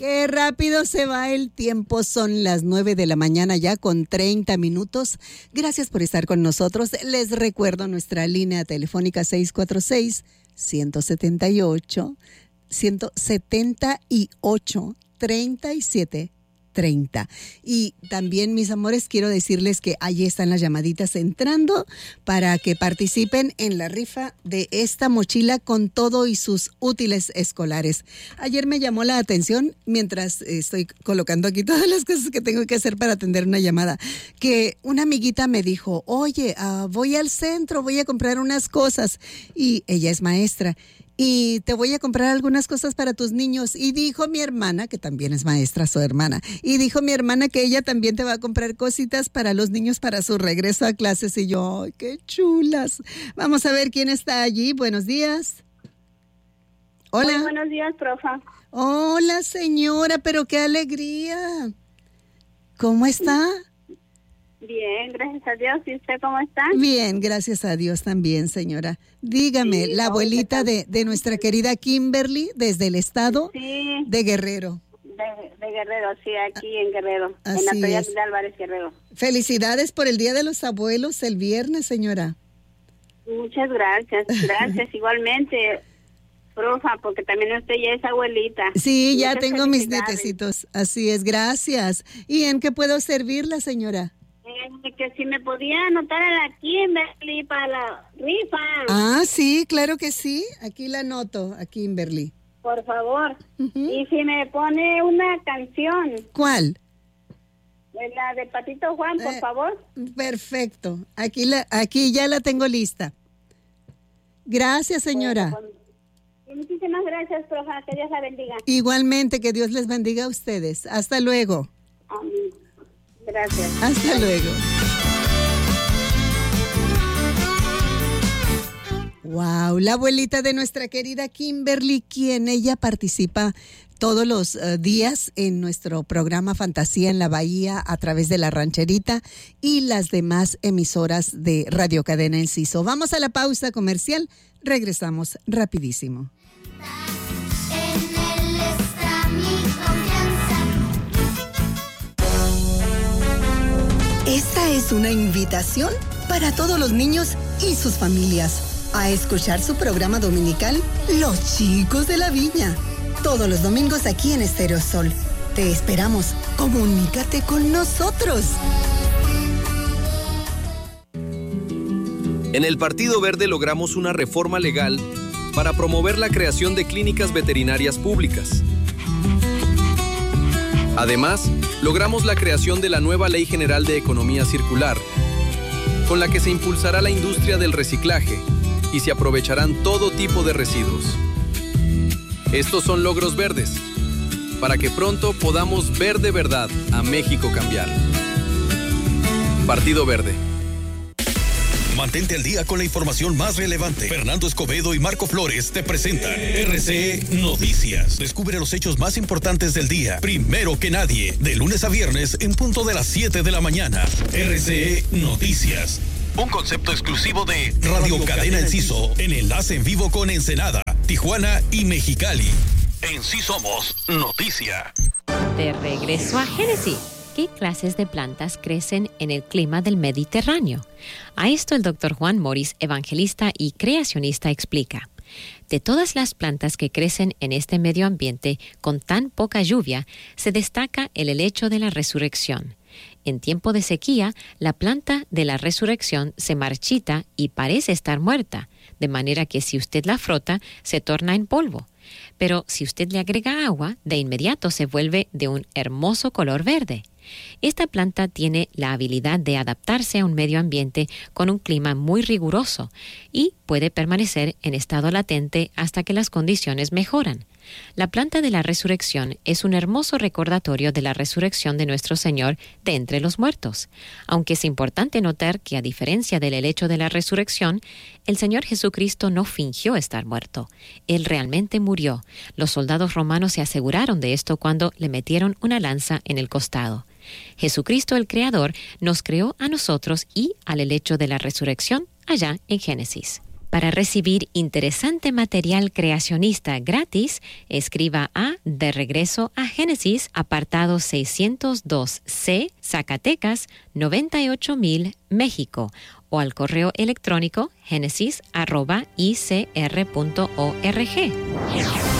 Qué rápido se va el tiempo, son las 9 de la mañana ya con 30 minutos. Gracias por estar con nosotros. Les recuerdo nuestra línea telefónica 646-178-3730. Y también, mis amores, quiero decirles que allí están las llamaditas entrando para que participen en la rifa de esta mochila con todo y sus útiles escolares. Ayer me llamó la atención, mientras estoy colocando aquí todas las cosas que tengo que hacer para atender una llamada, que una amiguita me dijo, oye, voy al centro, voy a comprar unas cosas, y ella es maestra, y te voy a comprar algunas cosas para tus niños. Y dijo mi hermana, que también es maestra, su hermana, y dijo mi hermana que ella también te va a comprar cositas para los niños para su regreso a clases. Y yo, ¡ay, qué chulas! Vamos a ver quién está allí. Buenos días. Hola. Muy buenos días, profa. Hola, señora, pero qué alegría. ¿Cómo está? Bien, gracias a Dios. ¿Y usted cómo está? Bien, gracias a Dios también, señora. Dígame, Sí, la abuelita de nuestra querida Kimberly, desde el estado de Guerrero. De Guerrero, sí, aquí en Guerrero, Así en la Toya es. de Álvarez, Guerrero. Felicidades por el Día de los Abuelos el viernes, señora. Muchas gracias, igualmente, profa, porque también usted ya es abuelita. Sí, ya Muchas tengo mis felicidades. nietecitos, así es, gracias. ¿Y en qué puedo servirla, señora? Que si me podía anotar a la Kimberly para la rifa. Ah, sí, claro que sí, aquí la anoto, a Kimberly. Por favor. Y si me pone una canción. ¿Cuál? La de Patito Juan, por favor. Perfecto, aquí ya la tengo lista. Gracias, señora. Bueno, muchísimas gracias, profa, que Dios la bendiga. Igualmente, que Dios les bendiga a ustedes. Hasta luego. Amén. Gracias. Hasta luego. Wow, la abuelita de nuestra querida Kimberly, quien ella participa todos los días en nuestro programa Fantasía en la Bahía a través de La Rancherita y las demás emisoras de Radio Cadena Enciso. Vamos a la pausa comercial, regresamos rapidísimo. Esta es una invitación para todos los niños y sus familias a escuchar su programa dominical Los Chicos de la Viña. Todos los domingos aquí en Estéreo Sol. Te esperamos. Comunícate con nosotros. En el Partido Verde logramos una reforma legal para promover la creación de clínicas veterinarias públicas. Además, logramos la creación de la nueva Ley General de Economía Circular, con la que se impulsará la industria del reciclaje y se aprovecharán todo tipo de residuos. Estos son logros verdes, para que pronto podamos ver de verdad a México cambiar. Partido Verde. Mantente al día con la información más relevante. Fernando Escobedo y Marco Flores te presentan RCE Noticias. Descubre los hechos más importantes del día, primero que nadie, de lunes a viernes en punto de las 7 de la mañana. RCE Noticias. Un concepto exclusivo de Radio Cadena Enciso, en enlace en vivo con Ensenada, Tijuana y Mexicali. En sí somos noticia. De regreso a Génesis. ¿Qué clases de plantas crecen en el clima del Mediterráneo? A esto el Dr. Juan Morris, evangelista y creacionista, explica. De todas las plantas que crecen en este medio ambiente con tan poca lluvia, se destaca el helecho de la resurrección. En tiempo de sequía, la planta de la resurrección se marchita y parece estar muerta, de manera que si usted la frota, se torna en polvo. Pero si usted le agrega agua, de inmediato se vuelve de un hermoso color verde. Esta planta tiene la habilidad de adaptarse a un medio ambiente con un clima muy riguroso y puede permanecer en estado latente hasta que las condiciones mejoran. La planta de la resurrección es un hermoso recordatorio de la resurrección de nuestro Señor de entre los muertos. Aunque es importante notar que, a diferencia del helecho de la resurrección, el Señor Jesucristo no fingió estar muerto. Él realmente murió. Los soldados romanos se aseguraron de esto cuando le metieron una lanza en el costado. Jesucristo, el Creador, nos creó a nosotros y al helecho de la resurrección allá en Génesis. Para recibir interesante material creacionista gratis, escriba a De Regreso a Génesis, apartado 602C, Zacatecas, 98,000, México, o al correo electrónico genesis@icr.org.